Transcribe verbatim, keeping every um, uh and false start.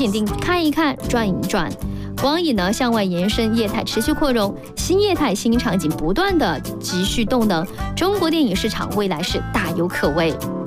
检店看一看，转一转。光影呢向外延伸，业态持续扩容，新业态、新场景不断的急需动能，中国电影市场未来是大有可为。